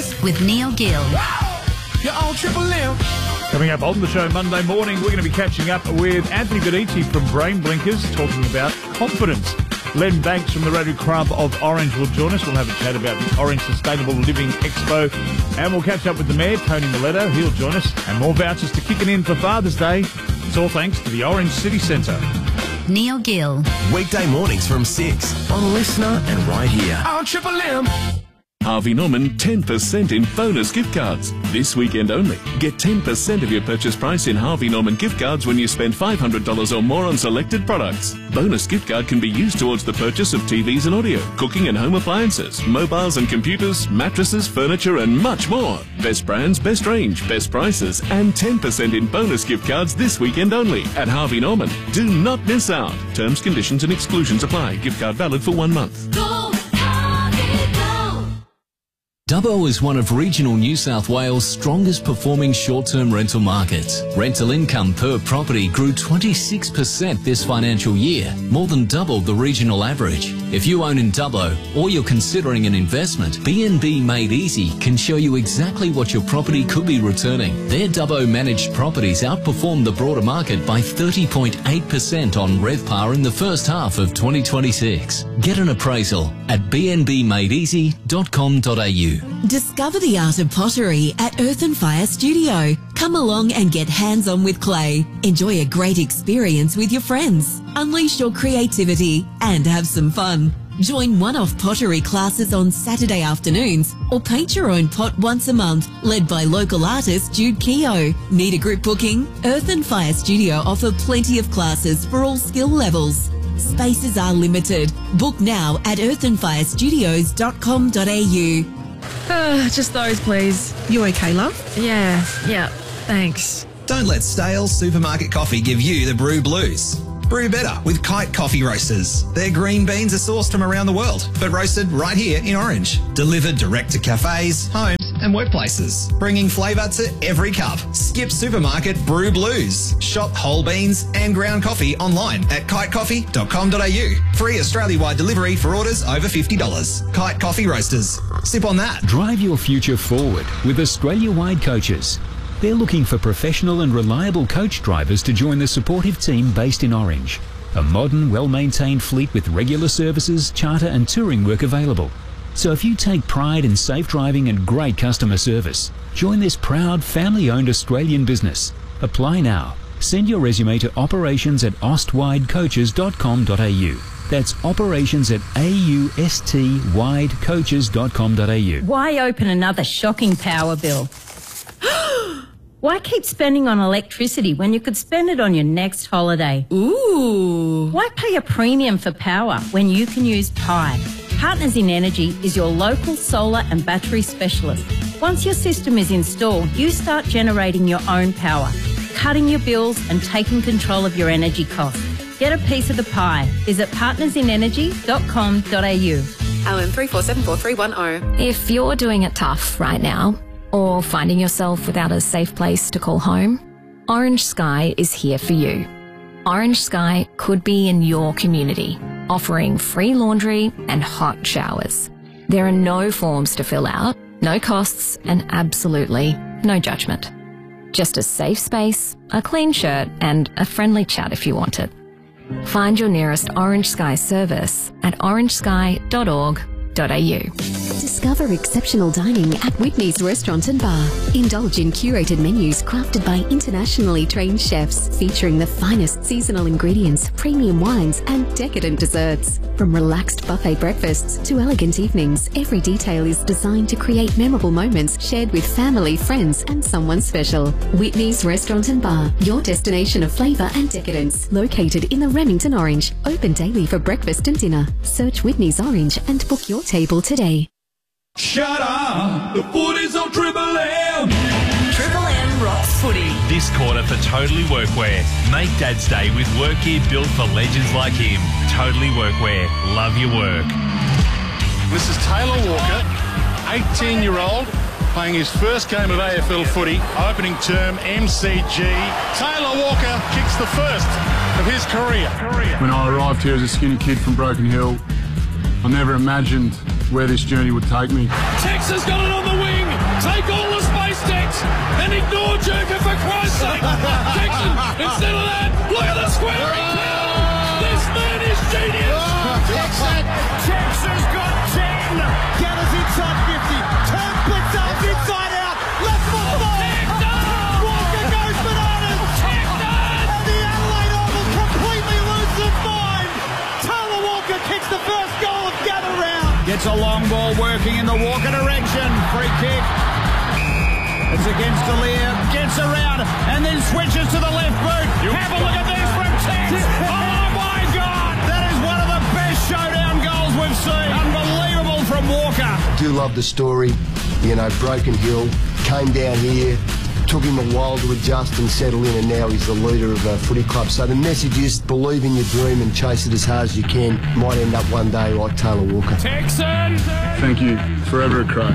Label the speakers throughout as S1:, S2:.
S1: Breakfast with Neil Gill.
S2: You're on Triple M.
S3: Coming up on the show Monday morning, we're going to be catching up with Anthony Benici from Brain Blinkers, talking about confidence. Len Banks from the Rotary Club of Orange will join us. We'll have a chat about the Orange Sustainable Living Expo. And we'll catch up with the Mayor, Tony Miletto. He'll join us. And more vouchers to kicking in for Father's Day. It's all thanks to the Orange City Centre.
S1: Neil Gill.
S4: Weekday mornings from 6 on Listener and right here.
S2: On Triple M.
S5: Harvey Norman 10% in bonus gift cards. This weekend only. Get 10% of your purchase price in Harvey Norman gift cards when you spend $500 or more on selected products. Bonus gift card can be used towards the purchase of TVs and audio, cooking and home appliances, mobiles and computers, mattresses, furniture and much more. Best brands, best range, best prices and 10% in bonus gift cards this weekend only at Harvey Norman. Do not miss out. Terms, conditions and exclusions apply. Gift card valid for 1 month.
S6: Dubbo is one of regional New South Wales' strongest performing short-term rental markets. Rental income per property grew 26% this financial year, more than double the regional average. If you own in Dubbo or you're considering an investment, BNB Made Easy can show you exactly what your property could be returning. Their Dubbo managed properties outperformed the broader market by 30.8% on RevPAR in the first half of 2026. Get an appraisal at bnbmadeeasy.com.au.
S7: Discover the art of pottery at Earth and Fire Studio. Come along and get hands-on with clay. Enjoy a great experience with your friends. Unleash your creativity and have some fun. Join one-off pottery classes on Saturday afternoons or paint your own pot once a month, led by local artist Jude Keogh. Need a group booking? Earth and Fire Studio offer plenty of classes for all skill levels. Spaces are limited. Book now at earthandfirestudios.com.au.
S8: Just those, please.
S7: You okay, love?
S8: Yeah, thanks.
S9: Don't let stale supermarket coffee give you the brew blues. Brew better with Kite Coffee Roasters. Their green beans are sourced from around the world, but roasted right here in Orange. Delivered direct to cafes, homes and workplaces, bringing flavour to every cup. Skip supermarket brew blues. Shop whole beans and ground coffee online at kitecoffee.com.au. Free Australia-wide delivery for orders over $50. Kite Coffee Roasters. Sip on that.
S10: Drive your future forward with Australia-wide coaches. They're looking for professional and reliable coach drivers to join the supportive team based in Orange. A modern, well-maintained fleet with regular services, charter and touring work available. So if you take pride in safe driving and great customer service, join this proud, family-owned Australian business. Apply now. Send your resume to operations@austwidecoaches.com.au. That's operations@austwidecoaches.com.au.
S11: Why open another shocking power bill? Why keep spending on electricity when you could spend it on your next holiday?
S7: Ooh.
S11: Why pay a premium for power when you can use Pi? Partners in Energy is your local solar and battery specialist. Once your system is installed, you start generating your own power, cutting your bills and taking control of your energy costs. Get a piece of the pie. Visit partnersinenergy.com.au.
S12: LM 34743110.
S13: If you're doing it tough right now, or finding yourself without a safe place to call home, Orange Sky is here for you. Orange Sky could be in your community, offering free laundry and hot showers. There are no forms to fill out, no costs, and absolutely no judgment. Just a safe space, a clean shirt, and a friendly chat if you want it. Find your nearest Orange Sky service at orangesky.org.au.
S14: Discover exceptional dining at Whitney's Restaurant and Bar. Indulge in curated menus crafted by internationally trained chefs, featuring the finest seasonal ingredients, premium wines, and decadent desserts. From relaxed buffet breakfasts to elegant evenings, every detail is designed to create memorable moments shared with family, friends, and someone special. Whitney's Restaurant and Bar, your destination of flavour and decadence. Located in the Remington Orange. Open daily for breakfast and dinner. Search Whitney's Orange and book your table today.
S2: Shut up! The footy's on Triple M!
S15: Triple M rocks footy.
S16: This quarter for Totally Workwear. Make Dad's Day with work gear built for legends like him. Totally Workwear. Love your work.
S17: This is Taylor Walker, 18-year-old, playing his first game of AFL footy, opening term MCG. Taylor Walker kicks the first of his career.
S18: When I arrived here as a skinny kid from Broken Hill, I never imagined where this journey would take me.
S2: Texas got it on the wing. and ignore Jerker for Christ's sake. Jackson, instead of that, look at the squaring pound. This man is genius.
S19: Tex has got 10. Gathers inside 50. Turn blitz up, inside out. Left foot ball. Walker goes bananas. And the Adelaide Oval completely loses its mind. Taylor Walker kicks the first goal of Gather round.
S20: Gets a long ball working in the Walker direction. Free kick. It's against Delia. Gets around and then switches to the left boot. Have a look at this from Tex. Oh my God. That is one of the best showdown goals we've seen. Unbelievable from Walker.
S21: I do love the story. You know, Broken Hill, came down here, took him a while to adjust and settle in, and now he's the leader of a footy club. So the message is believe in your dream and chase it as hard as you can. Might end up one day like Taylor Walker.
S2: Texan!
S18: Thank you. Forever a Crow.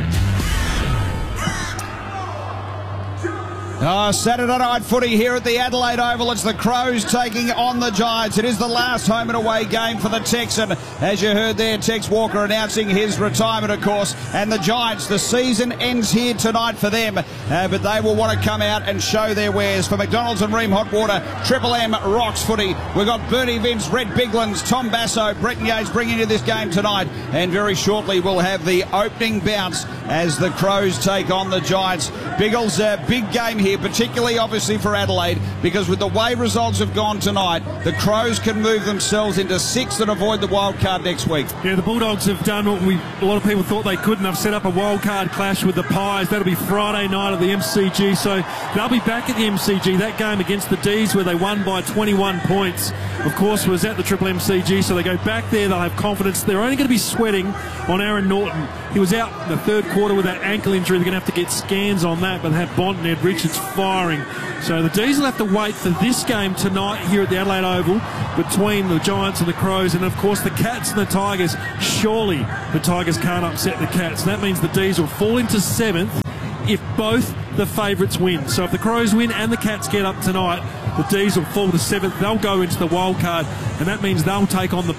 S20: Saturday night footy here at the Adelaide Oval. It's the Crows taking on the Giants. It is the last home and away game for the Texan. As you heard there, Tex Walker announcing his retirement, of course. And the Giants, the season ends here tonight for them. But they will want to come out and show their wares. For McDonald's and Ream Hot Water, Triple M Rocks footy. We've got Bernie Vince, Red Biglands, Tom Basso, Bretton Yates bringing you this game tonight. And very shortly we'll have the opening bounce as the Crows take on the Giants. Biggles, big game here, particularly obviously for Adelaide, because with the way results have gone tonight, the Crows can move themselves into sixth and avoid the wild card next week.
S22: Yeah, the Bulldogs have done what a lot of people thought they couldn't. They've set up a wild card clash with the Pies. That'll be Friday night at the MCG, so they'll be back at the MCG. That game against the D's where they won by 21 points, of course, was at the Triple MCG, so they go back there. They'll have confidence. They're only going to be sweating on Aaron Norton. He was out in the third quarter with that ankle injury. They're going to have to get scans on that, but they have Bont and Ed Richards firing. So the D's will have to wait for this game tonight here at the Adelaide Oval between the Giants and the Crows, and of course the Cats and the Tigers. Surely the Tigers can't upset the Cats. And that means the D's will fall into seventh if both the favourites win. So if the Crows win and the Cats get up tonight, the D's will fall to seventh. They'll go into the wild card, and that means they'll take on the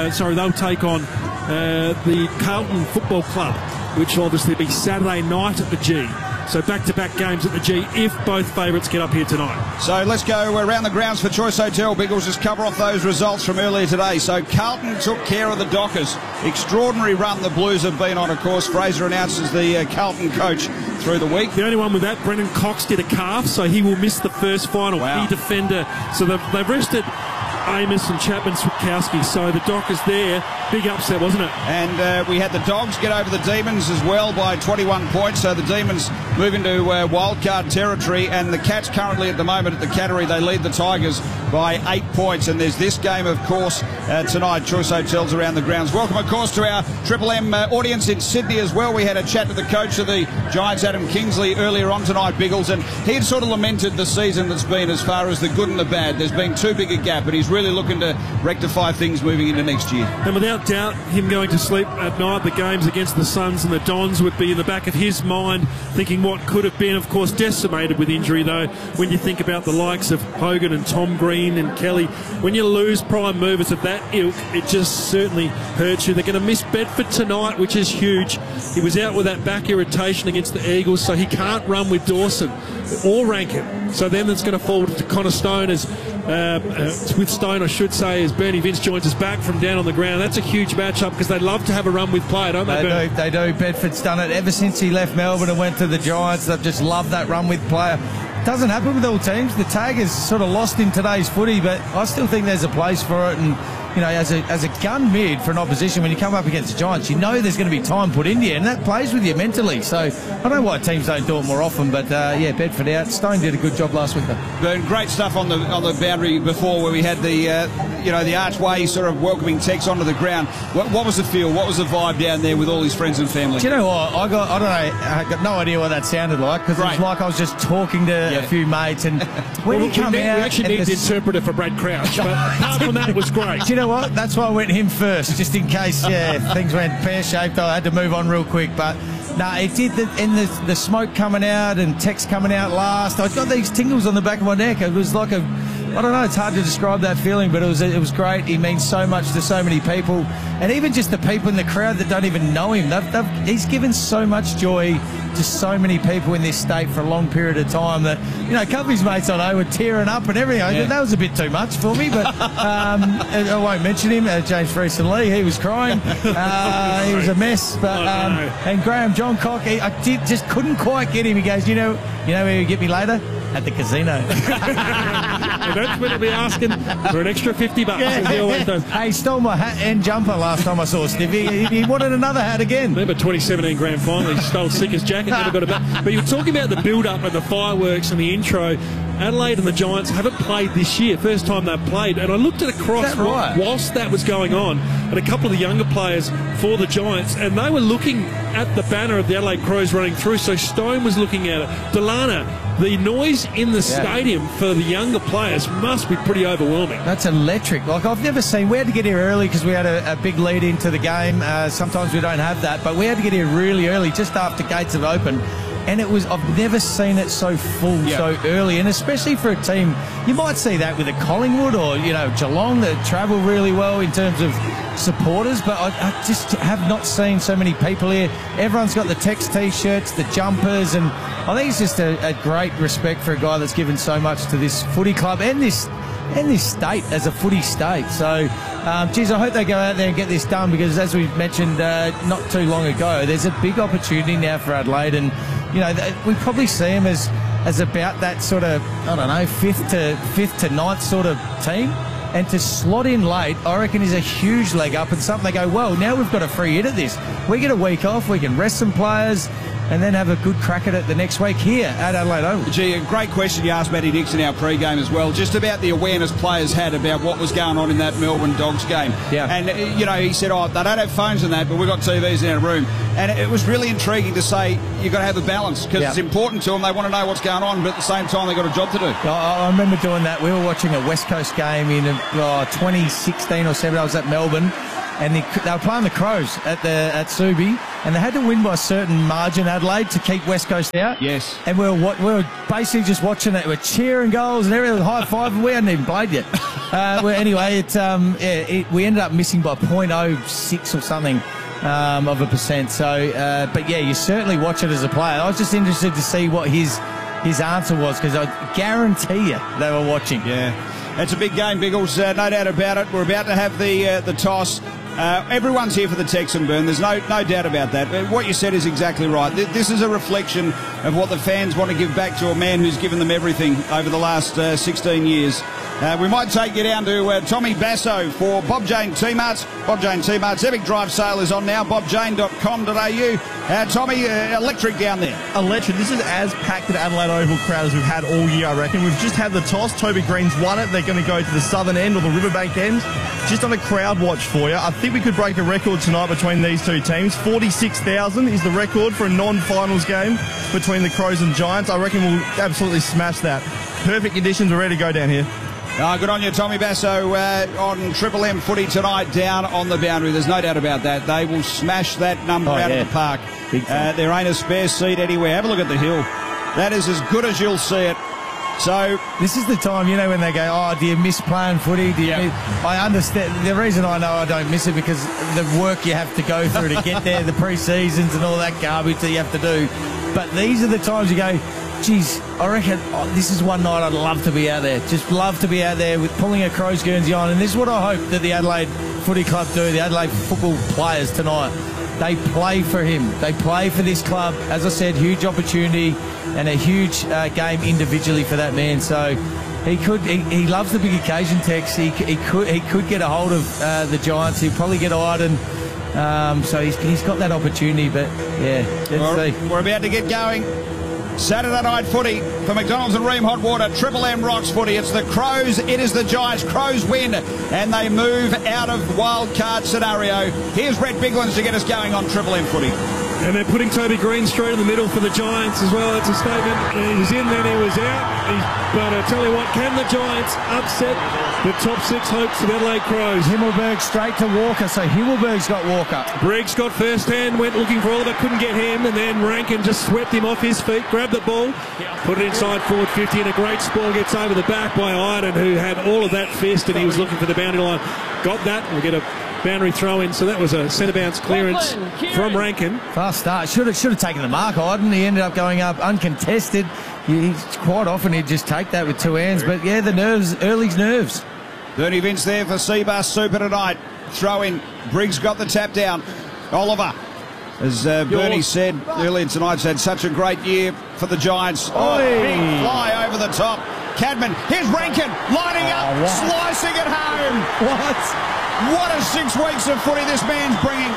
S22: Carlton Football Club, which will obviously be Saturday night at the G. So back-to-back games at the G if both favourites get up here tonight.
S20: So let's go around the grounds for Choice Hotel. Biggles, just cover off those results from earlier today. So Carlton took care of the Dockers. Extraordinary run the Blues have been on, of course. Fraser announces the Carlton coach through the week.
S22: The only one with that, Brendan Cox did a calf, so he will miss the first final.
S20: Wow.
S22: Key defender. So they've rested Amos and Chapman Switkowski. So the Dockers there, big upset, wasn't it?
S20: And we had the Dogs get over the Demons as well by 21 points. So the Demons move into wildcard territory, and the Cats currently at the moment at the Cattery, they lead the Tigers by 8 points. And there's this game, of course, tonight. Choice Hotels around the grounds. Welcome, of course, to our Triple M audience in Sydney as well. We had a chat to the coach of the Giants, Adam Kingsley, earlier on tonight, Biggles, and he had sort of lamented the season that's been as far as the good and the bad. There's been too big a gap, but he's really looking to rectify things moving into next year.
S22: And without doubt, him going to sleep at night, the games against the Suns and the Dons would be in the back of his mind, thinking what could have been, of course, decimated with injury, though, when you think about the likes of Hogan and Tom Green and Kelly. When you lose prime movers of that ilk, it just certainly hurts you. They're going to miss Bedford tonight, which is huge. He was out with that back irritation against the Eagles, so he can't run with Dawson or Rankin. So then it's going to fall to Connor Stone with Stone, I should say, as Bernie Vince joins us back from down on the ground. That's a huge matchup because they love to have a run with play, don't they?
S23: They do. Bedford's done it ever since he left Melbourne and went to the Giants. They've just loved that run with player. Doesn't happen with all teams. The Tigers sort of lost in today's footy, but I still think there's a place for it. And you know, as a gun mid for an opposition, when you come up against the Giants, you know there's going to be time put into you, and that plays with you mentally. So I don't know why teams don't do it more often, but yeah, Bedford out. Stone did a good job last week, though.
S20: Bern, great stuff on the boundary before, where we had the archway sort of welcoming Tex onto the ground. What was the feel? What was the vibe down there with all his friends and family?
S23: Do you know what? I got no idea what that sounded like, because it was like I was just talking to a few mates, and when you come out,
S22: we actually need the interpreter for Brad Crouch, but apart from that, it was great.
S23: Do you know what? That's why I went him first, just in case things went pear-shaped. I had to move on real quick, but no, it did. The smoke coming out and Tex coming out last, I got these tingles on the back of my neck. It was like I don't know, it's hard to describe that feeling, but it was great. He means so much to so many people, and even just the people in the crowd that don't even know him. He's given so much joy just so many people in this state for a long period of time that, you know, a couple of his mates I know were tearing up and everything.
S20: Yeah.
S23: That was a bit too much for me, but I won't mention him. James Freeson Lee, he was crying. He was a mess. But and Graham Johncock, I just couldn't quite get him. He goes, you know where you get me later? At the casino.
S22: And that's when he'll be asking for an extra $50. As he always does.
S23: Hey, he stole my hat and jumper last time I saw Steve. He wanted another hat again.
S22: Remember 2017 grand final, he stole Sicker's jacket, never got it back. But you're talking about the build-up and the fireworks and the intro. Adelaide and the Giants haven't played this year, first time they've played, and I looked at across whilst that was going on at a couple of the younger players for the Giants, and they were looking at the banner of the Adelaide Crows running through, so Stone was looking at it. Delana, the noise in the stadium for the younger players must be pretty overwhelming.
S23: That's electric. Like, I've never seen, we had to get here early because we had a big lead into the game. Sometimes we don't have that, but we had to get here really early, just after gates have opened. And it was, I've never seen it so full so early, and especially for a team, you might see that with a Collingwood or, you know, Geelong that travel really well in terms of supporters, but I just have not seen so many people here. Everyone's got the Tex t-shirts, the jumpers, and I think it's just a great respect for a guy that's given so much to this footy club and this state as a footy state. So, geez, I hope they go out there and get this done, because as we mentioned not too long ago, there's a big opportunity now for Adelaide, and you know, we probably see him as about that sort of, I don't know, fifth to ninth sort of team. And to slot in late, I reckon, is a huge leg up and something they go, well, now we've got a free hit at this. We get a week off, we can rest some players, and then have a good crack at it the next week here at Adelaide Oval.
S20: Gee, a great question you asked Matty Dixon, our pre-game as well, just about the awareness players had about what was going on in that Melbourne Dogs game.
S23: Yeah.
S20: And, you know, he said, they don't have phones and that, but we've got TVs in our room. And it was really intriguing to say you've got to have a balance, because it's important to them. They want to know what's going on, but at the same time, they've got a job to do.
S23: I remember doing that. We were watching a West Coast game in 2016 or 7. I was at Melbourne, and they were playing the Crows at Subi, and they had to win by a certain margin, Adelaide, to keep West Coast out.
S20: Yes.
S23: And we were basically just watching it. We were cheering goals and everything, high-fiving. We hadn't even played yet. Well, anyway, we ended up missing by 0.06 or something of a percent. So, but yeah, you certainly watch it as a player. I was just interested to see what his answer was, because I guarantee you they were watching.
S20: Yeah. It's a big game, Biggles, no doubt about it. We're about to have the toss. Everyone's here for the Texan burn. There's no doubt about that. What you said is exactly right. This is a reflection of what the fans want to give back to a man who's given them everything over the last 16 years. We might take you down to Tommy Basso for Bob Jane T-Marts. Bob Jane T-Marts Epic Drive sale is on now, bobjane.com.au. Tommy, electric down there.
S1: Electric. This is as packed an Adelaide Oval crowd as we've had all year, I reckon. We've just had the toss. Toby Green's won it. They're going to go to the southern end or the Riverbank end. Just on a crowd watch for you. I think we could break a record tonight between these two teams. 46,000 is the record for a non-finals game between the Crows and Giants. I reckon we'll absolutely smash that. Perfect conditions. We're ready to go down here.
S20: Good on you, Tommy Basso, on Triple M footy tonight down on the boundary. There's no doubt about that. They will smash that number out of the park. There ain't a spare seat anywhere. Have a look at the hill. That is as good as you'll see it. So
S23: this is the time, you know, when they go, oh, do you miss playing footy? I understand. The reason I know I don't miss it, because the work you have to go through to get there, the pre-seasons and all that garbage that you have to do. But these are the times you go, geez, I reckon this is one night I'd love to be out there. Just love to be out there with pulling a Crows Guernsey on. And this is what I hope that the Adelaide Footy Club do, the Adelaide football players tonight. They play for him. They play for this club. As I said, huge opportunity and a huge game individually for that man. So he loves the big occasion, Tex. He could get a hold of the Giants. He'll probably get eyed, and so he's got that opportunity. But yeah, let's see.
S20: We're about to get going. Saturday night footy for McDonald's and Ream Hot Water. Triple M rocks footy. It's the Crows. It is the Giants. Crows win, and they move out of wild card scenario. Here's Brett Biglands to get us going on Triple M footy.
S22: And they're putting Toby Green straight in the middle for the Giants as well. It's a statement. He was in, then he was out. But I tell you what, can the Giants upset the top six hopes of Adelaide Crows?
S23: Himmelberg straight to Walker, so Himmelberg's got Walker.
S22: Briggs got first hand, went looking for Oliver, couldn't get him, and then Rankin just swept him off his feet, grabbed the ball, put it inside forward 50, and a great spoil gets over the back by Iden, who had all of that fist, and he was looking for the boundary line. Got that. We'll get a boundary throw-in. So that was a centre bounce clearance from Rankin.
S23: Fast start. Should have taken the mark, Iden. He ended up going up uncontested. Quite often he'd just take that with two hands. But yeah, the nerves, Early's nerves.
S20: Bernie Vince there for Seabus Super tonight. Throw in. Briggs got the tap down. Oliver, as Bernie said earlier tonight, had such a great year for the Giants. Oh, big fly over the top. Cadman, here's Rankin, lining up, slicing it home. What a 6 weeks of footy this man's bringing.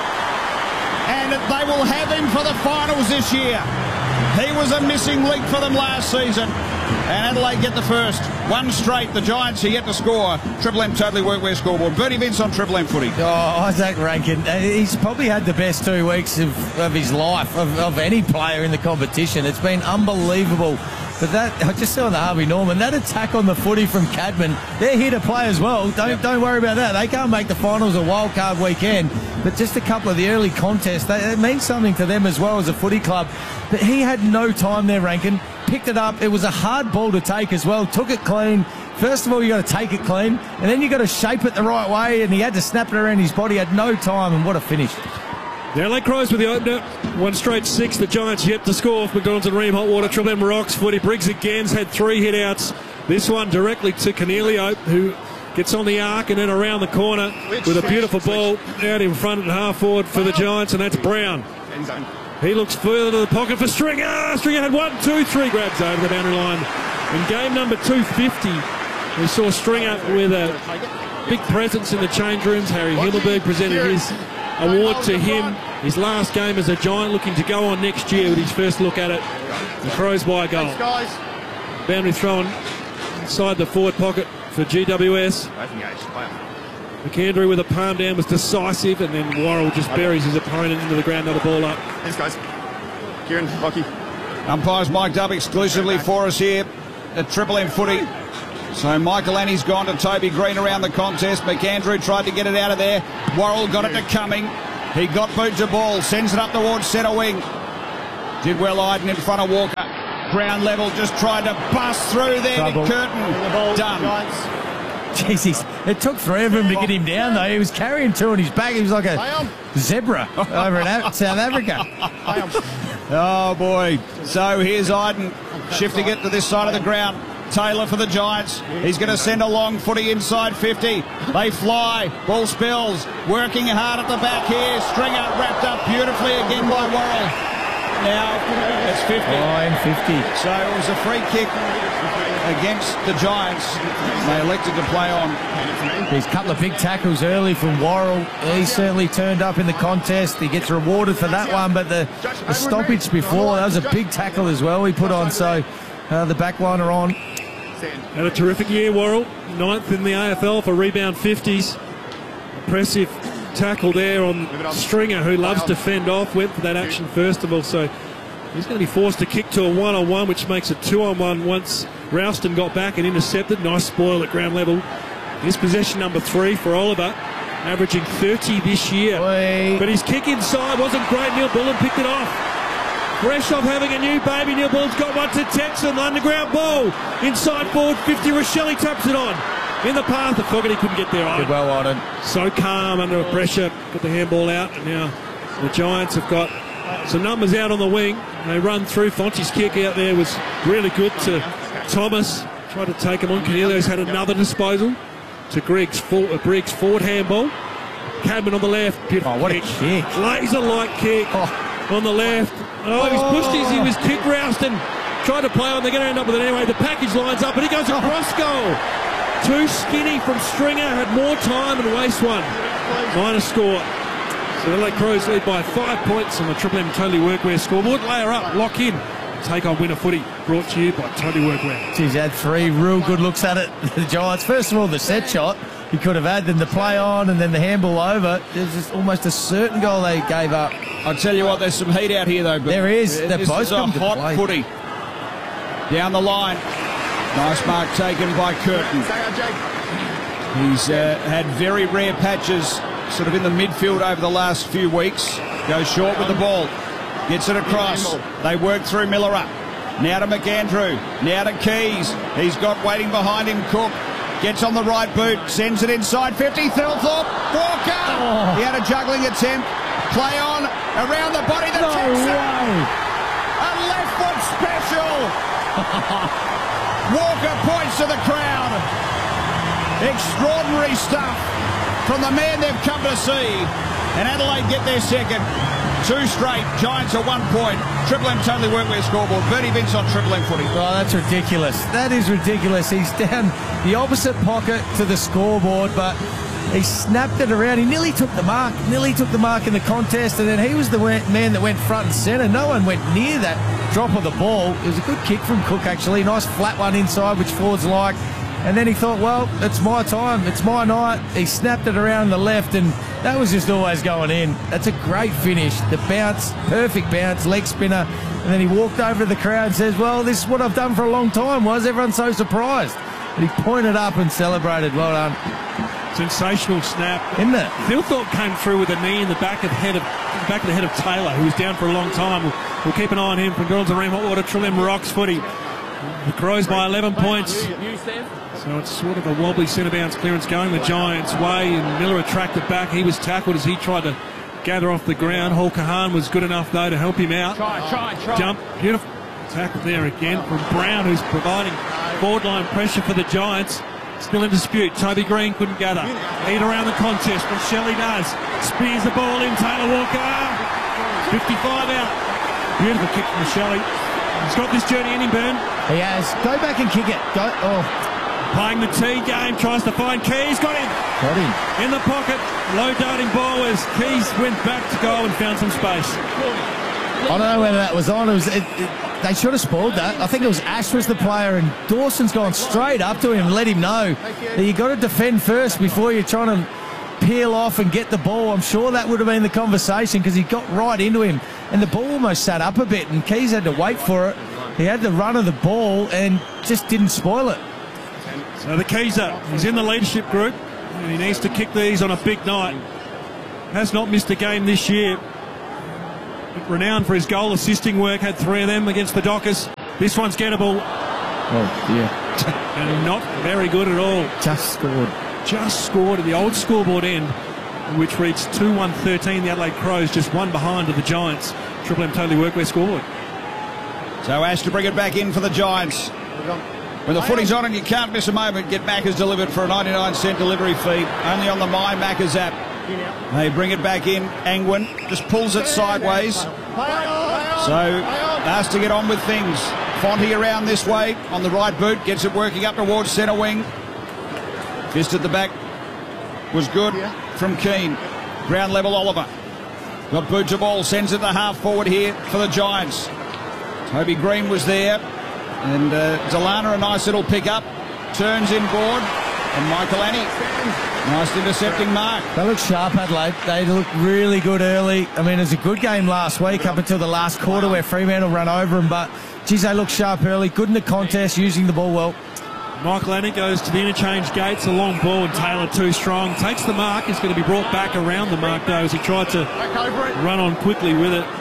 S20: And they will have him for the finals this year. He was a missing link for them last season. And Adelaide get the first. One straight. The Giants are yet to score. Triple M Totally Workwear scoreboard. Bernie Vince on Triple M footy.
S23: Oh, Isaac Rankin. He's probably had the best 2 weeks of his life, of any player in the competition. It's been unbelievable. But that, I just saw the Harvey Norman, that attack on the footy from Cadman, they're here to play as well. Don't worry about that. They can't make the finals a wildcard weekend. But just a couple of the early contests, it means something to them as well as a footy club. But he had no time there, Rankin. Picked it up. It was a hard ball to take as well. Took it clean. First of all, you got to take it clean, and then you got to shape it the right way, and he had to snap it around his body. Had no time, and what a finish.
S22: The Adelaide Crows with the opener. 1 straight 6. The Giants yet to score off McDonald's and Ream Hotwater. Triple M rocks footy. Briggs again's had 3 hit-outs. This one directly to Cornelio, who gets on the arc and then around the corner with a beautiful ball out in front and half forward for the Giants, and that's Brown. He looks further to the pocket for Stringer. Stringer had 1, 2, 3 grabs over the boundary line. In game number 250, we saw Stringer with a big presence in the change rooms. Harry Himmelberg presented his award to him. His last game as a Giant, looking to go on next year with his first look at it. The Crows by a goal. Boundary thrown inside the forward pocket for GWS. McAndrew with a palm down was decisive, and then Worrell just buries his opponent into the ground, another ball up.
S1: Thanks, guys. Kieran, Rocky.
S20: Umpires mic'd up exclusively for us here at Triple M footy. So Michael Annie's gone to Toby Green around the contest. McAndrew tried to get it out of there. Worrell got it to Cumming. He got boot to ball, sends it up towards centre wing. Did well Iden in front of Walker. Ground level, just tried to bust through there.
S23: Trouble.
S20: Curtin, done.
S23: Jesus, it took 3 of them to get him down, though. He was carrying 2 on his back. He was like a zebra over in South Africa.
S20: Oh, boy. So here's Iden shifting it to this side of the ground. Taylor for the Giants. He's going to send a long footy inside 50. They fly. Ball spills. Working hard at the back here. Stringer wrapped up beautifully again by Worrell. Now it's 50.
S23: And 50.
S20: So it was a free kick against the Giants. They elected to play on.
S23: There's a couple of big tackles early from Worrell. He certainly turned up in the contest. He gets rewarded for that one, but the stoppage before, that was a big tackle as well he put on. So the back line are on.
S22: Had a terrific year, Worrell. 9th in the AFL for rebound 50s. Impressive tackle there on Stringer, who loves to fend off. Went for that action first of all, so he's going to be forced to kick to a 1-on-1, which makes it 2-on-1 once Ralston got back and intercepted. Nice spoil at ground level. Here's possession number 3 for Oliver, averaging 30 this year. But his kick inside wasn't great. Neil Bullen picked it off. Fresh off having a new baby, Neil Bullen's got one to Texan. Underground ball. Inside forward 50. Rochelle taps it on. In the path, the Fogarty couldn't get there.
S23: Did well on it.
S22: So calm under pressure. Got the handball out. And now the Giants have got some numbers out on the wing. They run through. Fonchie's kick out there was really good to Thomas. Tried to take him on. Cornelio's had another disposal to Briggs forward handball. Cadman on the left. Beautiful
S23: what a kick.
S22: Laser-like kick on the left. He's pushed he was kicked Ralston. Tried to play on. They're going to end up with it anyway. The package lines up and he goes across goal. Too skinny from Stringer. Had more time and waste one. Minor score. So the Adelaide Crows lead by 5 points on the Triple M Totally Workwear scoreboard. Layer up, lock in. Take on Winner Footy, brought to you by Totally Workwear.
S23: He's had 3 real good looks at it, the Giants. First of all, the set shot he could have had, then the play on, and then the handball over. There's just almost a certain goal they gave up.
S20: I'll tell you what, there's some heat out here, though. But
S23: there is. They're both
S20: is a hot footy. Down the line. Nice mark taken by Curtin. He's had very rare patches sort of in the midfield over the last few weeks. Goes short with the ball. Gets it across. They work through Miller up. Now to McAndrew. Now to Keys. He's got waiting behind him Cook. Gets on the right boot, sends it inside 50. Thilthorpe, Walker.
S3: Oh.
S20: He had a juggling attempt. Play on, around the body. The
S3: No way.
S20: A left foot special. Walker points to the crowd. Extraordinary stuff from the man they've come to see. And Adelaide get their second. 2 straight. Giants are 1 point. Triple M Totally Workwear scoreboard. Bernie Vince on Triple M footy.
S23: Oh, that's ridiculous. That is ridiculous. He's down the opposite pocket to the scoreboard, but he snapped it around. He nearly took the mark. In the contest, and then he was the man that went front and centre. No one went near that drop of the ball. It was a good kick from Cook, actually. Nice flat one inside, which forwards like. And then he thought, well, it's my time. It's my night. He snapped it around the left, and that was just always going in. That's a great finish. The bounce, perfect bounce, leg spinner. And then he walked over to the crowd and says, well, this is what I've done for a long time. Why is everyone so surprised? And he pointed up and celebrated. Well done.
S22: Sensational snap.
S20: Isn't it?
S22: Thilthorpe came through with a knee in the back of the head of Taylor, who was down for a long time. We'll keep an eye on him from Girls Arena Hot Water, Trillium Rocks footy. The Crows by 11 points. So it's sort of a wobbly centre bounce clearance going the Giants' way, and Miller attracted back. He was tackled as he tried to gather off the ground. Hall Kahan was good enough, though, to help him out.
S3: Try.
S22: Jump. Beautiful tackle there again from Brown, who's providing forward line pressure for the Giants. Still in dispute. Toby Green couldn't gather. Lead around the contest, but Shelley does. Spears the ball in. Taylor Walker. 55 out. Beautiful kick from Shelley. He's got this journey in him, Burn.
S20: He has. Go back and kick it. Go. Oh.
S22: Playing the T game, tries to find Keys, got him. In the pocket, low darting ball as Keys went back to goal and found some space.
S20: I don't know whether that was on. They should have spoiled that. I think it was Ash was the player, and Dawson's gone straight up to him and let him know that you got to defend first before you're trying to peel off and get the ball. I'm sure that would have been the conversation, because he got right into him and the ball almost sat up a bit, and Keys had to wait for it. He had the run of the ball and just didn't spoil it.
S22: So the Keyser, he's in the leadership group, and he needs to kick these on a big night. Has not missed a game this year. Renowned for his goal assisting work, had 3 of them against the Dockers. This one's gettable.
S20: Oh, dear.
S22: And not very good at all. Just scored at the old scoreboard end, which reads 2-1-13. The Adelaide Crows just 1 behind of the Giants. Triple M Totally Workwear scoreboard.
S20: So Ash to bring it back in for the Giants. When the footy's on and you can't miss a moment, get Macca's delivered for a 99-cent delivery fee. Only on the My Macca's app. They bring it back in. Angwin just pulls it sideways. So has to get on with things. Fonte around this way on the right boot. Gets it working up towards centre wing. Fist at the back was good from Keane. Ground level Oliver. Got boot to ball. Sends it the half forward here for the Giants. Toby Green was there. And Delana, a nice little pick up. Turns inboard. And Michael Annie. Nice intercepting mark.
S23: They look sharp, Adelaide. They look really good early. I mean, it was a good game last week up until the last quarter where Fremantle ran over them. But, geez, they look sharp early. Good in the contest, using the ball well.
S22: Michael Annie goes to the interchange gates. A long ball, and Taylor too strong. Takes the mark. He's going to be brought back around the mark, though, as he tried to run on quickly with it.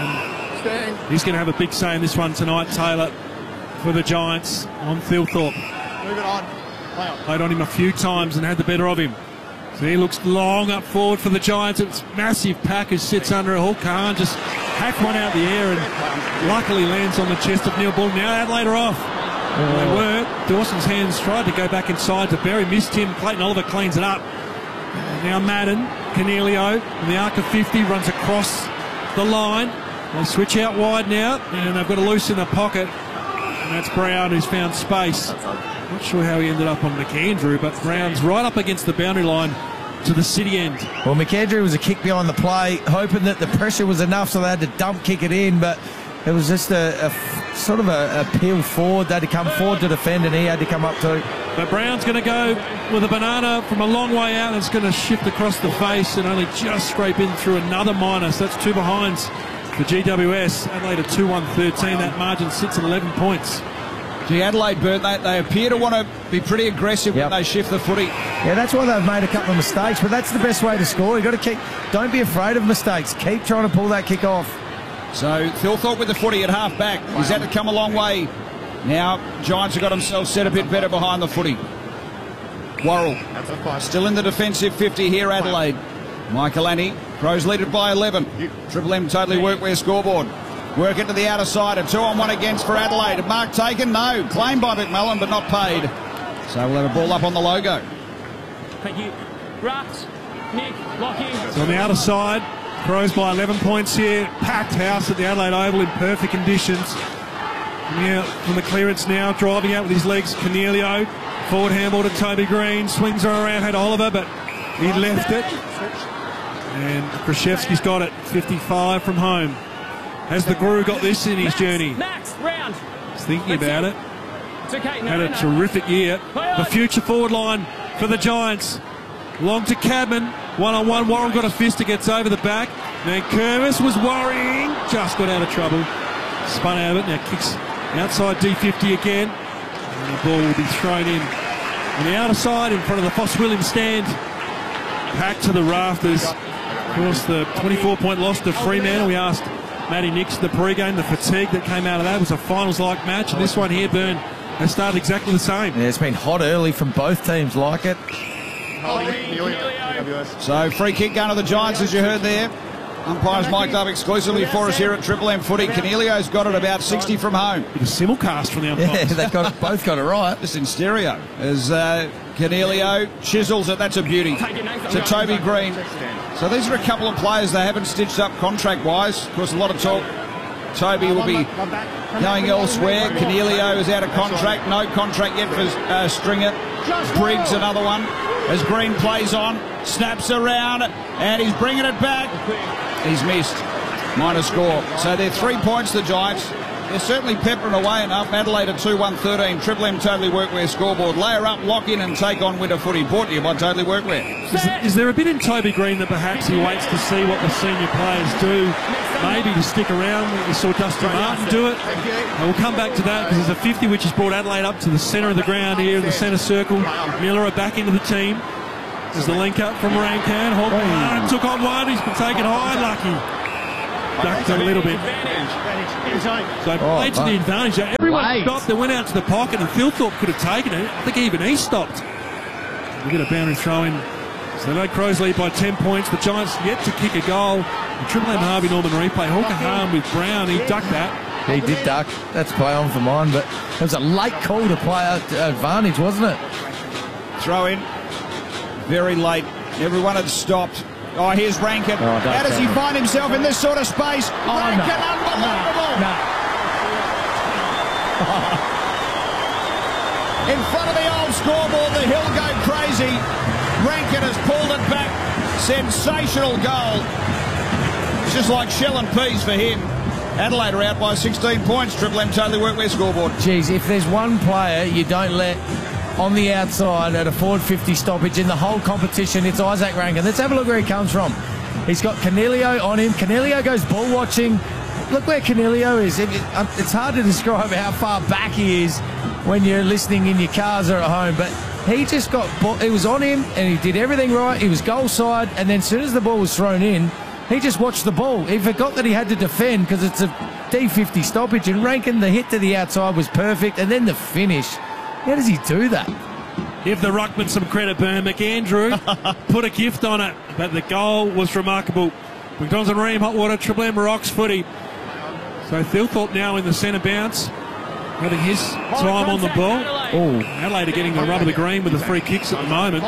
S22: And he's going to have a big say in this one tonight, Taylor, for the Giants on Thilthorpe.
S3: Move it on.
S22: Played on him a few times and had the better of him. So he looks long up forward for the Giants. It's massive package, sits under a hook. Khan just hacked one out the air and luckily lands on the chest of Neil Bull. Now Adelaide are off. They were. Dawson's hands tried to go back inside to Berry, missed him. Clayton Oliver cleans it up. Now Madden, Cornelio, in the arc of 50, runs across the line. They switch out wide now, and they've got a loose in the pocket. And that's Brown, who's found space. Not sure how he ended up on McAndrew, but Brown's right up against the boundary line to the city end.
S23: Well, McAndrew was a kick behind the play, hoping that the pressure was enough so they had to dump kick it in, but it was just a sort of a peel forward. They had to come forward to defend, and he had to come up too.
S22: But Brown's going to go with a banana from a long way out. It's going to shift across the face and only just scrape in through another minus. That's 2 behinds for GWS. Adelaide at 2-1-13. That margin sits at 11 points.
S20: Gee, Adelaide, Bert, they appear to want to be pretty aggressive when they shift the footy.
S23: Yeah, that's why they've made a couple of mistakes, but that's the best way to score. You've got to don't be afraid of mistakes. Keep trying to pull that kick off.
S20: So Thilthorpe with the footy at half back. He's had to come a long way. Now Giants have got themselves set a bit better behind the footy. Worrell still in the defensive 50 here, Adelaide. Michaelani, Crows lead it by 11. Triple M Totally Workwear scoreboard. Work it to the outer side. A 2-on-1 against for Adelaide. A mark taken? No. Claimed by McMullen, but not paid. So we'll have a ball up on the logo.
S3: Thank you. Rucks, Nick, Lockie.
S22: So on the outer side, Crows by 11 points here. Packed house at the Adelaide Oval in perfect conditions. Yeah, from the clearance now, driving out with his legs, Cornelio. Forward handball to Toby Green. Swings her around, had Oliver, but he left it. And Krzyzewski's got it, 55 from home. Has the Guru got this in his journey?
S3: Max, round.
S22: He's thinking about it.
S3: It's okay,
S22: Had a terrific year. The future forward line for the Giants. Long to Cadman. One-on-one. Worrell got a fist. It gets over the back. Then Curvis was worrying. Just got out of trouble. Spun out of it. Now kicks outside D50 again. And the ball will be thrown in. On the outer side in front of the Foss Williams stand. Packed to the rafters. Of course, the 24-point loss to Fremantle. We asked Matty Nix the pre-game, the fatigue that came out of that was a finals-like match. And this one here, Byrne, has started exactly the same.
S23: Yeah, it's been hot early from both teams, like it.
S20: So free kick going to the Giants, as you heard there. Umpires mic'd up exclusively for us here at Triple M Footy. Cornelio's got it about 60 from home.
S22: Bit of simulcast from the umpires.
S23: Yeah, they've both got it right.
S20: Just in stereo. As Cornelio chisels it, that's a beauty, to Toby Green. So these are a couple of players they haven't stitched up contract-wise. Of course, a lot of talk. Toby will be going elsewhere. Cornelio is out of contract. No contract yet for Stringer. Briggs, another one. As Green plays on, snaps around, and he's bringing it back. He's missed. Minor score. So they're 3 points, the Giants. They're certainly peppering away enough. Adelaide at 2-1-13. Triple M Totally Workwear scoreboard. Layer up, lock in, and take on winter footy. Brought to you by Totally Workwear.
S22: Is there a bit in Toby Green that perhaps he waits to see what the senior players do? Maybe to stick around. We saw Dustin Martin do it. And we'll come back to that because there's a 50 which has brought Adelaide up to the centre of the ground here in the centre circle. Miller are back into the team. There's the link up from Rancan. Hawthorne took on one. He's been taken high, Lucky. Ducked a little bit. So played to the advantage. Everyone stopped and went out to the pocket, and Philthorpe could have taken it. I think even he stopped. We get a boundary throw in. So no Crows lead by 10 points. The Giants yet to kick a goal. The Triple M Harvey Norman replay. Hawker Harm with Brown. He ducked that.
S23: He did duck. That's play on for mine, but it was a late call to play advantage, wasn't it?
S20: Throw in. Very late. Everyone had stopped. Oh, here's Rankin. How does he find himself in this sort of space? Rankin, unbelievable!
S23: No.
S20: In front of the old scoreboard, the Hill go crazy. Rankin has pulled it back. Sensational goal. It's just like shell and peas for him. Adelaide are out by 16 points. Triple M Totally Workwear scoreboard.
S23: Geez, if there's one player you don't let on the outside at a forward 50 stoppage in the whole competition, it's Isaac Rankin. Let's have a look where he comes from. He's got Cornelio on him. Cornelio goes ball watching. Look where Cornelio is. It's hard to describe how far back he is when you're listening in your cars or at home, but he just got ball. It was on him and he did everything right. He was goal side, and then as soon as the ball was thrown in, he just watched the ball. He forgot that he had to defend because it's a D50 stoppage, and Rankin, the hit to the outside was perfect, and then the finish. How does he do that?
S22: Give the ruckman some credit, Byrne. McAndrew put a gift on it, but the goal was remarkable. McDonald's and Ream, Hotwater, Triple M Rocks footy. So Philthorpe now in the centre bounce, having his time on the ball. Oh, Adelaide are getting the rub of the green with the free kicks at the moment.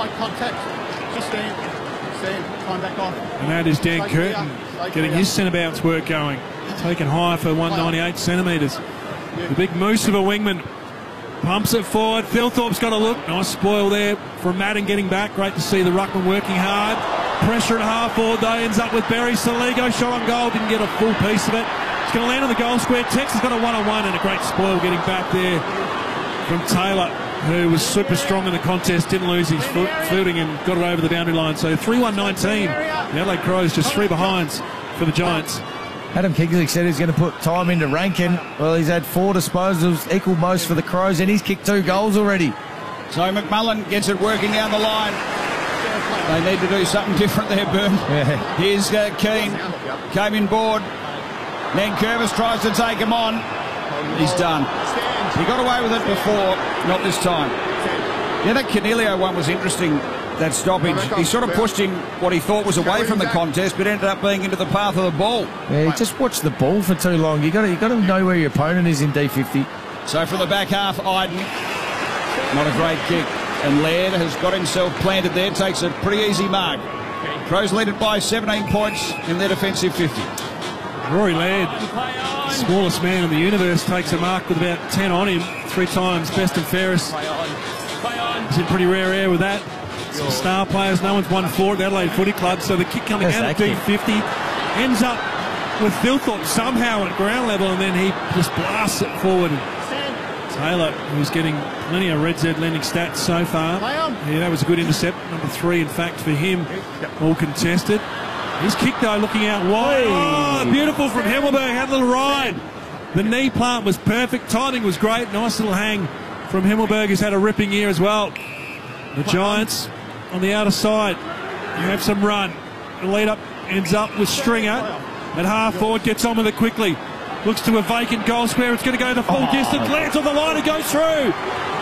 S22: And that is Dan Curtin getting his centre bounce work going. Taken high for 198 centimetres. The big moose of a wingman. Pumps it forward. Philthorpe's got a look. Nice spoil there from Madden getting back. Great to see the ruckman working hard. Pressure at half forward though. Ends up with Barry Saligo. Shot on goal. Didn't get a full piece of it. It's going to land on the goal square. Tex has got a one-on-one and a great spoil getting back there from Taylor, who was super strong in the contest. Didn't lose his footing and got it over the boundary line. So 3-1-19. The Adelaide Crows just 3 behinds for the Giants.
S23: Adam Kingsley said he's going to put time into Rankin. Well, he's had 4 disposals, equal most for the Crows, and he's kicked 2 goals already.
S20: So McMullen gets it working down the line. They need to do something different there, Byrne.
S23: Yeah.
S20: Here's Keane. Came in board. Then Curvis tries to take him on. He's done. He got away with it before, not this time. Yeah, that Canelio one was interesting, that stoppage. He sort of pushed him what he thought was away from the contest, but ended up being into the path of the ball.
S23: Yeah, he just watched the ball for too long. You got to know where your opponent is in D50.
S20: So from the back half, Iden, not a great kick. And Laird has got himself planted there, takes a pretty easy mark. Crows lead it by 17 points in their defensive 50.
S22: Rory Laird, smallest man in the universe, takes a mark with about 10 on him, 3 times best and fairest. He's in pretty rare air with that. Some star players, no one's won 4 at the Adelaide Footy Club, so the kick coming out of D50 ends up with Philthorpe somehow at ground level, and then he just blasts it forward. Taylor, who's getting plenty of Red Z lending stats so far. Yeah, that was a good intercept. Number 3, in fact, for him. All contested. His kick, though, looking out wide. Oh, beautiful from Himmelberg. Had a little ride. The knee plant was perfect. Timing was great. Nice little hang from Himmelberg, who's had a ripping year as well. The Giants on the outer side. You have some run. The lead up ends up with Stringer at half forward. Gets on with it quickly. Looks to a vacant goal square. It's going to go the full distance. Lands on the line and goes through.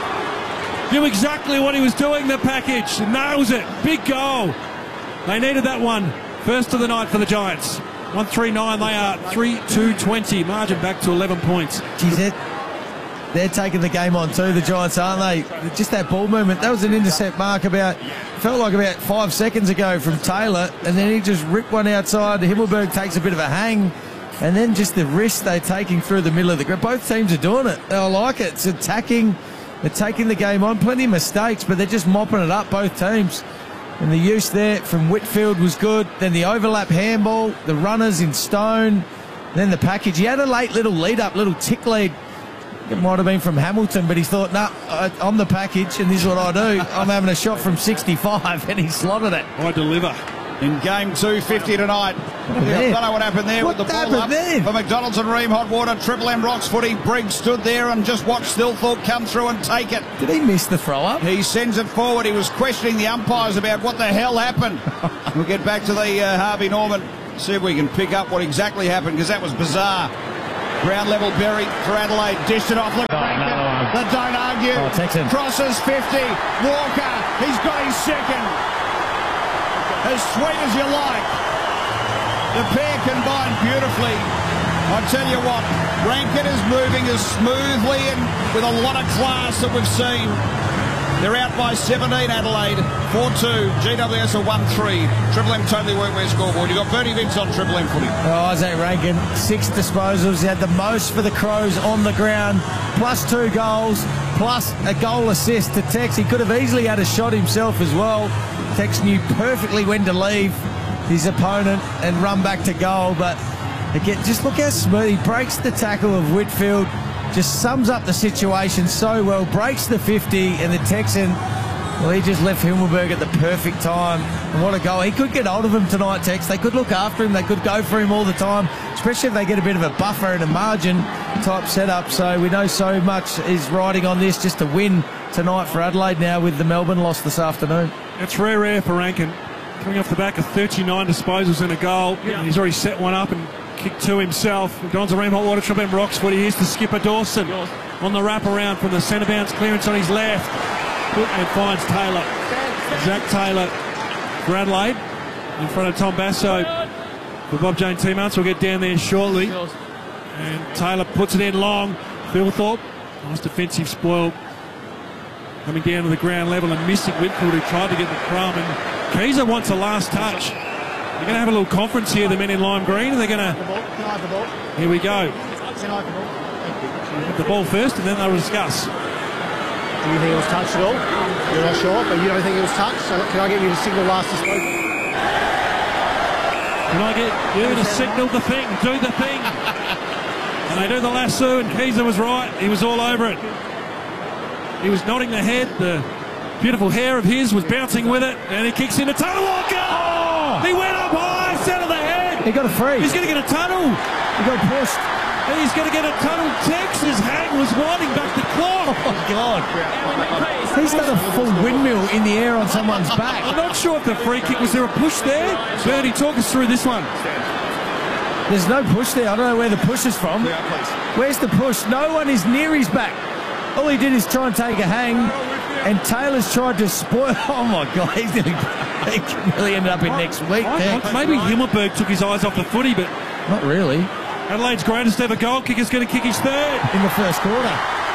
S22: Knew exactly what he was doing, the package. Nails it. Big goal. They needed that one. First of the night for the Giants. 139 they are. 3-2-20. Margin back to 11 points.
S23: Geez, they're taking the game on too, the Giants, aren't they? Just that ball movement. That was an intercept mark felt like about 5 seconds ago from Taylor, and then he just ripped one outside. Himmelberg takes a bit of a hang. And then just the risk they're taking through the middle of the ground. Both teams are doing it. I like it. It's attacking. They're taking the game on. Plenty of mistakes, but they're just mopping it up, both teams. And the use there from Whitfield was good. Then the overlap handball, the runners in Stone, then the package. He had a late little lead-up, little tick lead. It might have been from Hamilton, but he thought, nah, I'm the package, and this is what I do. I'm having a shot from 65, and he slotted it.
S22: I deliver.
S20: In game 250 tonight. I don't know what happened there with the ball up for McDonald's and Ream Hot Water. Triple M Rocks footy. Briggs stood there and just watched Thilthorpe come through and take it.
S23: Did he miss the throw up?
S20: He sends it forward. He was questioning the umpires about what the hell happened. We'll get back to the Harvey Norman. See if we can pick up what exactly happened, because that was bizarre. Ground level Berry for Adelaide. Dished it off. Look, they don't argue. Crosses 50. Walker. He's got his second. As sweet as you like. The pair combined beautifully. I tell you what, Rankin is moving as smoothly and with a lot of class that we've seen. They're out by 17, Adelaide. 4-2. GWS are 1-3. Triple M totally workwear scoreboard. You've got Bernie Vince on Triple M footy.
S23: Oh, Isaac Rankin, 6 disposals. He had the most for the Crows on the ground. Plus 2 goals, plus a goal assist to Tex. He could have easily had a shot himself as well. Tex knew perfectly when to leave his opponent and run back to goal. But again, just look how smooth. He breaks the tackle of Whitfield. Just sums up the situation so well, breaks the 50, and the Texan, well, he just left Himmelberg at the perfect time. And what a goal. He could get hold of him tonight, Tex. They could look after him. They could go for him all the time, especially if they get a bit of a buffer and a margin type setup. So we know so much is riding on this just to win tonight for Adelaide now with the Melbourne loss this afternoon.
S22: It's rare air for Rankin. Coming off the back of 39 disposals and a goal. Yeah. He's already set one up and kicked 2 himself. McDonald's Ream Hot Water, Triple M Roxford. He is the skipper Dawson on the wraparound from the centre bounce clearance on his left. And finds Taylor. Zach Taylor for Adelaide in front of Tom Basso for Bob Jane teammates. We'll get down there shortly. And Taylor puts it in long. Philthorpe, nice defensive spoil. Coming down to the ground level and missing Whitfield, who tried to get the crumb. And Keezer wants a last touch. They're going to have a little conference here, the men in lime green, and they're going to... Here we go. The ball first, and then they'll discuss.
S4: Do you think it was touched at all? You're not sure, but you don't think it was touched? So can I get you to signal last disposal?
S22: Can I get you to signal the thing? Do the thing. And they do the lasso, and Keezer was right. He was all over it. He was nodding the head. The beautiful hair of his was bouncing with it, and he kicks into Taylor Walker. Oh! He went up high, centre of the head.
S23: He got a free.
S22: He's going to get a tunnel.
S23: He got pushed.
S22: He's going to get a tunnel. Tex's hang was winding back the clock.
S23: Oh, God. He's done a full windmill in the air on someone's back.
S22: I'm not sure if the free kick, was there a push there? Bernie, talk us through this one.
S23: There's no push there. I don't know where the push is from. Where's the push? No one is near his back. All he did is try and take a hang. And Taylor's tried to spoil. Oh my God, he nearly ended up in next week.
S22: Maybe Himmelberg took his eyes off the footy, but
S23: not really.
S22: Adelaide's greatest ever goal kicker's going to kick his third
S23: in the first quarter.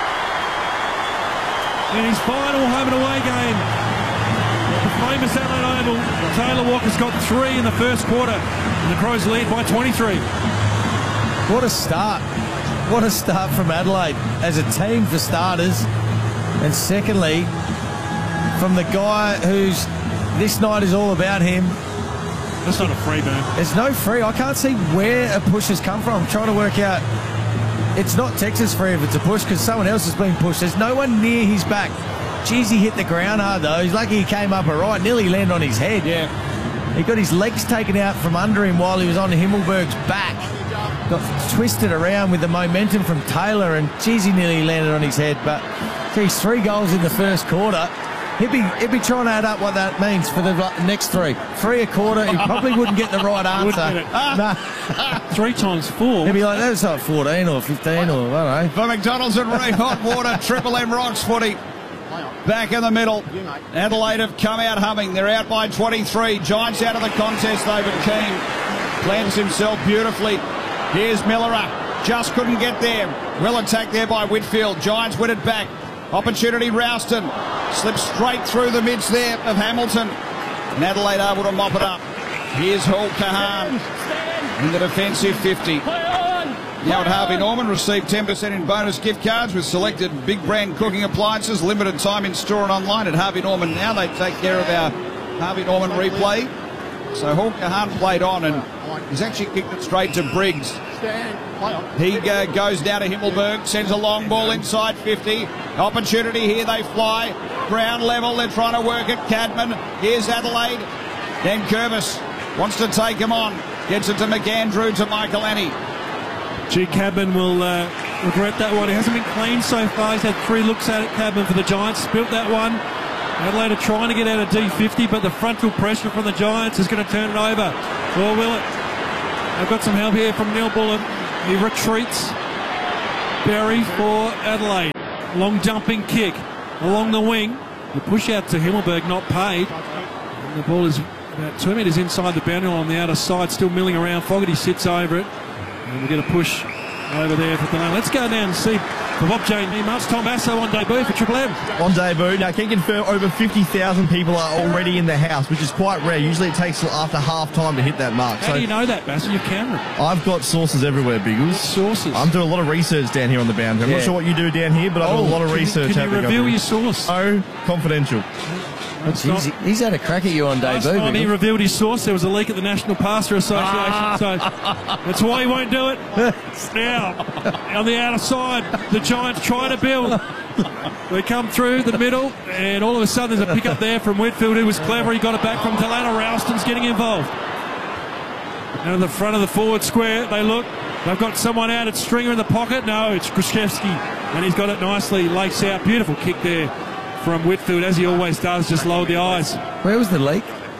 S22: In his final home and away game, the famous Adelaide Oval, Taylor Walker's got 3 in the first quarter, and the Crows lead by 23.
S23: What a start. What a start from Adelaide as a team for starters. And secondly, from the guy who's this night is all about him.
S22: That's not a free, man.
S23: There's no free. I can't see where a push has come from. I'm trying to work out. It's not Texas free if it's a push because someone else has been pushed. There's no one near his back. Jeez, he hit the ground hard though. He's lucky he came up all right. Nearly landed on his head.
S22: Yeah.
S23: He got his legs taken out from under him while he was on Himmelberg's back. Got twisted around with the momentum from Taylor, and geez, he nearly landed on his head. But geez, 3 goals in the first quarter. He'd be trying to add up what that means for the next 3. 3 a quarter. He probably wouldn't get the right answer.
S22: Nah. 3 times 4.
S23: He'd be like, that's like 14 or 15 or I don't know.
S20: For McDonald's and Ray Hot Water, Triple M Rocks footy. Back in the middle. Adelaide have come out humming. They're out by 23. Giants out of the contest though, but Keane plans himself beautifully. Here's Millerer. Just couldn't get there. Well attacked there by Whitfield. Giants win it back. Opportunity Rouston. Slips straight through the midst there of Hamilton. And Adelaide able to mop it up. Here's Hall Kahan in the defensive 50. Now at Harvey Norman, receive 10% in bonus gift cards with selected big brand cooking appliances. Limited time in store and online at Harvey Norman. Now they take care of our Harvey Norman replay. So Hall Kahan played on and he's actually kicked it straight to Briggs. He goes down to Himmelberg, sends a long ball inside 50. Opportunity here, they fly. Ground level, they're trying to work it. Cadman, here's Adelaide. Then Curvis wants to take him on. Gets it to McAndrew, to Michael Annie.
S22: Gee, Cadman will regret that one. He hasn't been clean so far. He's had 3 looks at it, Cadman, for the Giants. Spilt that one. Adelaide are trying to get out of D50, but the frontal pressure from the Giants is going to turn it over. Or will it? They've got some help here from Neil Bullen. He retreats. Berry for Adelaide. Long jumping kick along the wing. The push out to Himmelberg not paid. And the ball is about 2 metres inside the boundary line on the outer side, still milling around. Fogarty sits over it. And we get a push over there for Delaney. Let's go down and see for Bob Jane March. Tom Basso on debut for Triple M.
S1: On debut. Now, I can confirm over 50,000 people are already in the house, which is quite rare. Usually it takes till after half time to hit that mark.
S22: How do you know that, Basso? You've counted.
S1: I've got sources everywhere, Biggles.
S22: Sources?
S1: I'm doing a lot of research down here on the boundary. I'm not sure what you do down here, but I do a lot of research.
S22: Can you reveal your source?
S1: Oh, confidential.
S23: He's had a crack at you on debut.
S22: Last time he revealed his source, there was a leak at the National Pastor Association, so that's why he won't do it. Now, on the outer side, the Giants try to build. They come through the middle, and all of a sudden there's a pick up there from Whitfield, who was clever. He got it back from Delano. Rouston's getting involved. And in the front of the forward square, they look. They've got someone out. It's Stringer in the pocket. No, it's Krzyzewski, and he's got it nicely. Lakes out. Beautiful kick there from Whitfield, as he always does, just lowered the eyes.
S23: Where was the leak?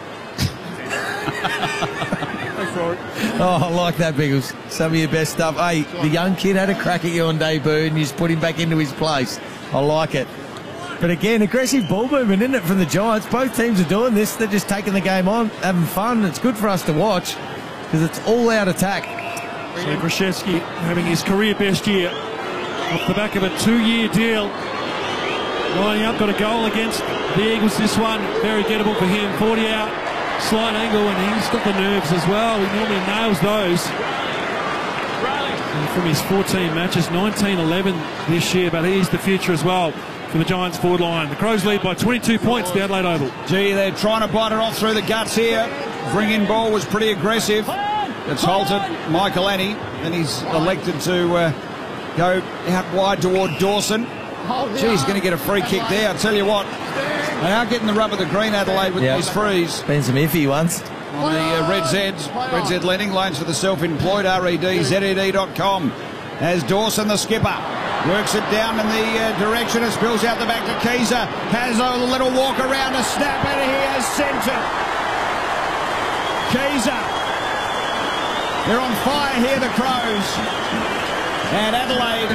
S23: Oh, I like that, Biggles. Some of your best stuff. Hey, the young kid had a crack at you on debut and you just put him back into his place. I like it. But again, aggressive ball movement, isn't it, from the Giants? Both teams are doing this. They're just taking the game on, having fun. It's good for us to watch because it's all-out attack.
S22: So Krzyzewski having his career best year off the back of a 2-year deal. Lining up, got a goal against the Eagles. This one, very gettable for him. 40 out, slight angle, and he's got the nerves as well. He normally nails those. And from his 14 matches, 19-11 this year, but he's the future as well for the Giants forward line. The Crows lead by 22 points, the Adelaide Oval.
S20: Gee, they're trying to bite it off through the guts here. Bring-in ball was pretty aggressive. It's halted Michael Annie, and he's elected to go out wide toward Dawson. Gee, he's going to get a free kick there. I'll tell you what, they are getting the rub of the green, Adelaide, with these frees.
S23: Been some iffy ones.
S20: On the Red Z Lending, loans for the self-employed, REDZED.com. As Dawson, the skipper, works it down in the direction. It spills out the back to Keyser. Has a little walk around, a snap, and he has sent it. Keyser. They're on fire here, the Crows. And Adelaide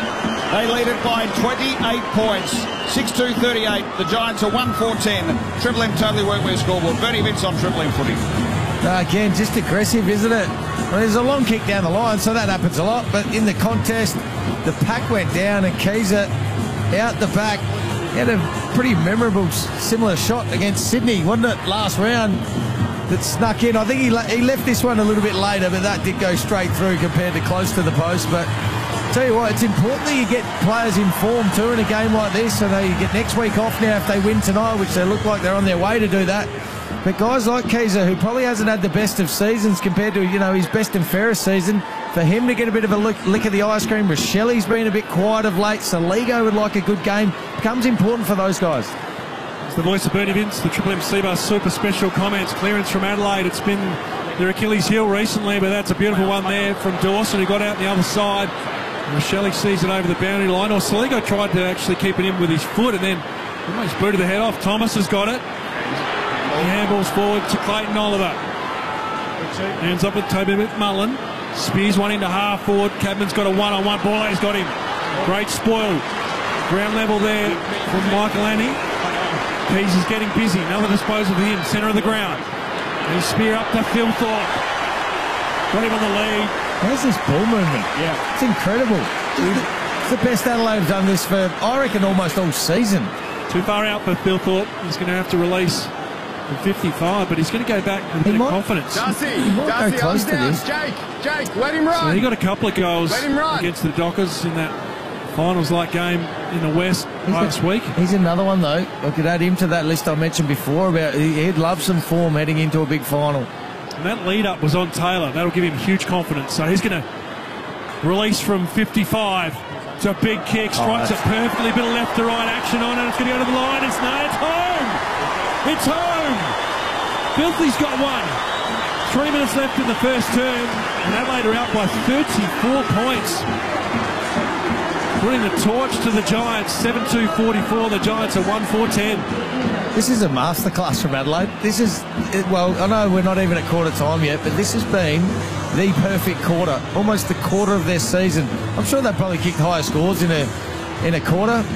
S20: They lead it by 28 points. 6-2-38. The Giants are 1-4-10. Triple M Totally Workwear scoreboard. Bernie Vince on Triple M footy.
S23: Again, just aggressive, isn't it? Well, there's a long kick down the line, so that happens a lot. But in the contest, the pack went down and Keyser out the back. He had a pretty memorable similar shot against Sydney, wasn't it, last round, that snuck in. I think he left this one a little bit later, but that did go straight through compared to close to the post. But tell you what, it's important that you get players in form too in a game like this. So they get next week off now if they win tonight, which they look like they're on their way to do that. But guys like Keyser, who probably hasn't had the best of seasons compared to, his best and fairest season, for him to get a bit of a lick of the ice cream. Rochelli's been a bit quiet of late. Saligo would like a good game. Becomes important for those guys.
S22: It's the voice of Bernie Vince, the Triple M Seabar super special comments. Clearance from Adelaide. It's been their Achilles heel recently, but that's a beautiful one there from Dawson, who got out on the other side. Rochelli sees it over the boundary line. Or Saligo tried to actually keep it in with his foot and then almost booted the head off. Thomas has got it. He handballs forward to Clayton Oliver. Ends up with Toby McMullen. Spears one into half forward. Cadman's got a one-on-one ball. He's got him. Great spoil. Ground level there from Michael Annie. Pease is getting busy. Another disposal for him. Centre of the ground. And his spear up to Phil Thorpe. Got him on the lead.
S23: How's this ball movement?
S22: Yeah.
S23: It's incredible. It's the best Adelaide have done this for, I reckon, almost all season.
S22: Too far out for Phil Thorpe. He's going to have to release from 55, but he's going to go back with a bit of confidence.
S23: He might go close to this.
S18: Jake, let him run.
S22: So he got a couple of goals
S18: Let him run.
S22: against the Dockers in that finals-like game in the West last week.
S23: He's another one, though. I could add him to that list I mentioned before about he'd love some form heading into a big final.
S22: And that lead-up was on Taylor. That'll give him huge confidence. So he's going to release from 55. It's a big kick. Strikes it perfectly. Bit of left to right action on it. It's going to go to the line. It's home. It's home. Filthy's got one. 3 minutes left in the first term. And Adelaide are out by 34 points. Putting the torch to the Giants. 7-2-44. The Giants are 1-4-10.
S23: This is a masterclass from Adelaide. This is, well, I know we're not even at quarter time yet, but this has been the perfect quarter. Almost the quarter of their season. I'm sure they probably kicked higher scores in a quarter.